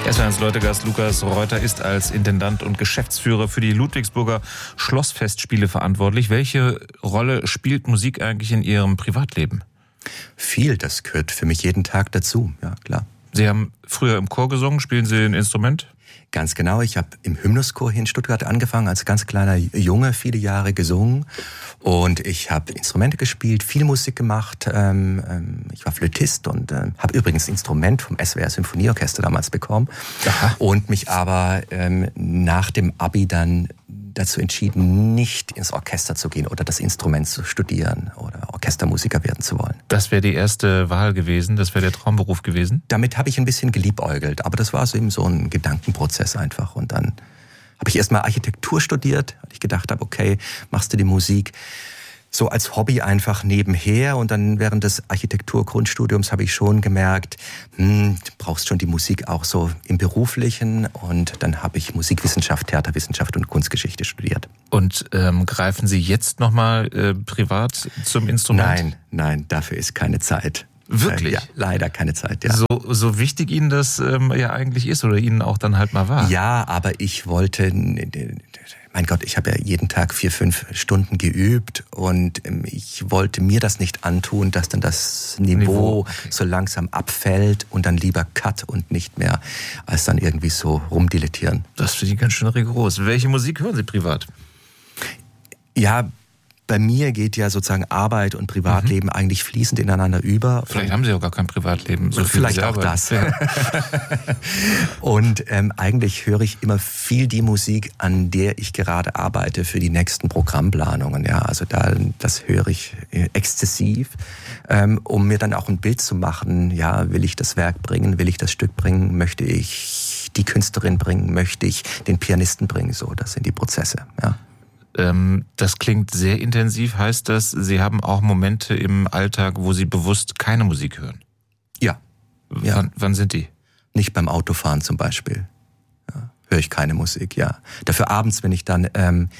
SWR1 Leutegast Lukas Reuter ist als Intendant und Geschäftsführer für die Ludwigsburger Schlossfestspiele verantwortlich. Welche Rolle spielt Musik eigentlich in Ihrem Privatleben? Viel, das gehört für mich jeden Tag dazu, ja klar. Sie haben früher im Chor gesungen, spielen Sie ein Instrument? Ganz genau, ich habe im Hymnuschor hier in Stuttgart angefangen, als ganz kleiner Junge, viele Jahre gesungen und ich habe Instrumente gespielt, viel Musik gemacht, ich war Flötist und habe übrigens ein Instrument vom SWR Symphonieorchester damals bekommen. Aha. Und mich aber nach dem Abi dann dazu entschieden, nicht ins Orchester zu gehen oder das Instrument zu studieren oder Orchestermusiker werden zu wollen. Das wäre die erste Wahl gewesen, das wäre der Traumberuf gewesen? Damit habe ich ein bisschen geliebäugelt, aber das war so eben so ein Gedankenprozess einfach. Und dann habe ich erstmal Architektur studiert, weil ich gedacht habe, okay, machst du die Musik so als Hobby einfach nebenher, und dann während des Architektur-Grundstudiums habe ich schon gemerkt, du brauchst schon die Musik auch so im Beruflichen, und dann habe ich Musikwissenschaft, Theaterwissenschaft und Kunstgeschichte studiert. Und greifen Sie jetzt nochmal privat zum Instrument? Nein, dafür ist keine Zeit. Wirklich? Ja, leider keine Zeit, ja. So wichtig Ihnen das ja eigentlich ist oder Ihnen auch dann halt mal war? Ja, aber ich wollte, mein Gott, ich habe ja jeden Tag 4-5 Stunden geübt und ich wollte mir das nicht antun, dass dann das Niveau so langsam abfällt und dann lieber Cut und nicht mehr, als dann irgendwie so rumdilettieren. Das finde ich ganz schön rigoros. Welche Musik hören Sie privat? Ja, bei mir geht ja sozusagen Arbeit und Privatleben eigentlich fließend ineinander über. Vielleicht haben Sie auch gar kein Privatleben. So vielleicht auch das. Ja. Und eigentlich höre ich immer viel die Musik, an der ich gerade arbeite für die nächsten Programmplanungen. Ja, also das höre ich exzessiv, um mir dann auch ein Bild zu machen. Ja, will ich das Werk bringen? Will ich das Stück bringen? Möchte ich die Künstlerin bringen? Möchte ich den Pianisten bringen? So, das sind die Prozesse. Ja. Das klingt sehr intensiv. Heißt das, Sie haben auch Momente im Alltag, wo Sie bewusst keine Musik hören? Ja. Wann sind die? Nicht beim Autofahren zum Beispiel. Ja, höre ich keine Musik, ja. Dafür abends, wenn ich dann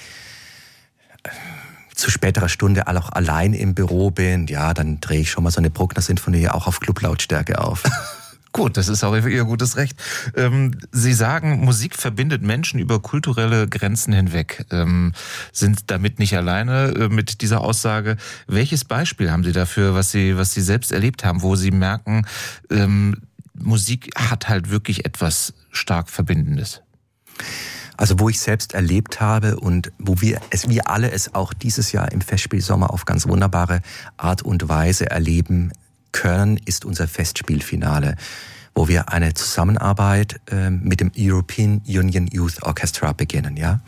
zu späterer Stunde auch allein im Büro bin, ja, dann drehe ich schon mal so eine Bruckner-Sinfonie auch auf Clublautstärke auf. Gut, das ist auch Ihr gutes Recht. Sie sagen, Musik verbindet Menschen über kulturelle Grenzen hinweg. Sind damit nicht alleine mit dieser Aussage. Welches Beispiel haben Sie dafür, was Sie selbst erlebt haben, wo Sie merken, Musik hat halt wirklich etwas stark Verbindendes? Also wo ich selbst erlebt habe und wo wir alle es auch dieses Jahr im Festspielsommer auf ganz wunderbare Art und Weise erleben können, ist unser Festspielfinale, wo wir eine Zusammenarbeit mit dem European Union Youth Orchestra beginnen. Ja,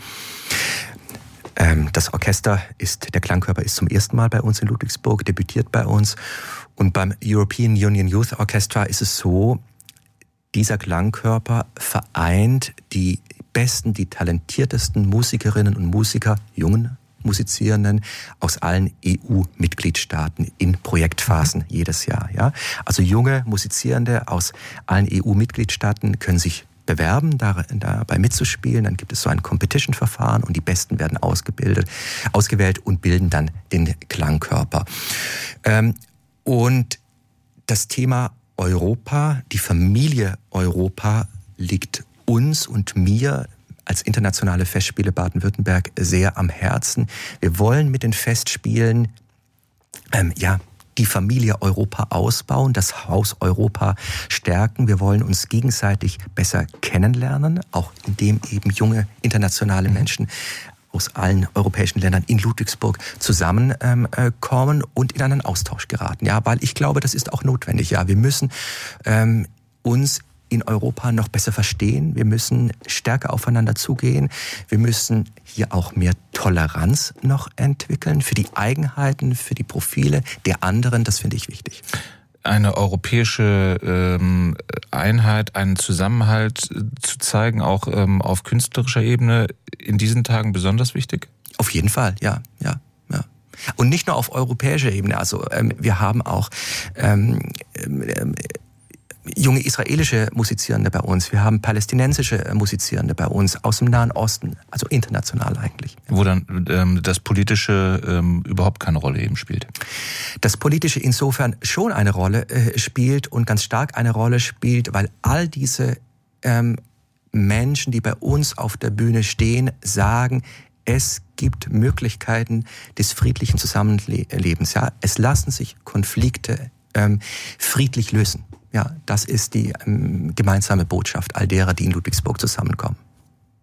das Orchester der Klangkörper ist zum ersten Mal bei uns in Ludwigsburg, debütiert bei uns, und beim European Union Youth Orchestra ist es so, dieser Klangkörper vereint die besten, die talentiertesten Musikerinnen und Musiker, jungen Musizierenden aus allen EU-Mitgliedstaaten in Projektphasen jedes Jahr. Ja? Also junge Musizierende aus allen EU-Mitgliedstaaten können sich bewerben, dabei mitzuspielen. Dann gibt es so ein Competition-Verfahren und die Besten werden ausgewählt und bilden dann den Klangkörper. Und das Thema Europa, die Familie Europa, liegt uns und mir als internationale Festspiele Baden-Württemberg sehr am Herzen. Wir wollen mit den Festspielen die Familie Europa ausbauen, das Haus Europa stärken. Wir wollen uns gegenseitig besser kennenlernen, auch indem eben junge internationale Menschen aus allen europäischen Ländern in Ludwigsburg zusammenkommen und in einen Austausch geraten. Ja, weil ich glaube, das ist auch notwendig. Ja, wir müssen uns in Europa noch besser verstehen. Wir müssen stärker aufeinander zugehen. Wir müssen hier auch mehr Toleranz noch entwickeln für die Eigenheiten, für die Profile der anderen. Das finde ich wichtig. Eine europäische Einheit, einen Zusammenhalt zu zeigen, auch auf künstlerischer Ebene, in diesen Tagen besonders wichtig? Auf jeden Fall, ja. Und nicht nur auf europäischer Ebene. Also wir haben auch junge israelische Musizierende bei uns, wir haben palästinensische Musizierende bei uns aus dem Nahen Osten, also international eigentlich. Wo dann das Politische überhaupt keine Rolle eben spielt? Das Politische insofern schon eine Rolle spielt und ganz stark eine Rolle spielt, weil all diese Menschen, die bei uns auf der Bühne stehen, sagen, es gibt Möglichkeiten des friedlichen Zusammenlebens. Ja, es lassen sich Konflikte friedlich lösen. Ja, das ist die gemeinsame Botschaft all derer, die in Ludwigsburg zusammenkommen.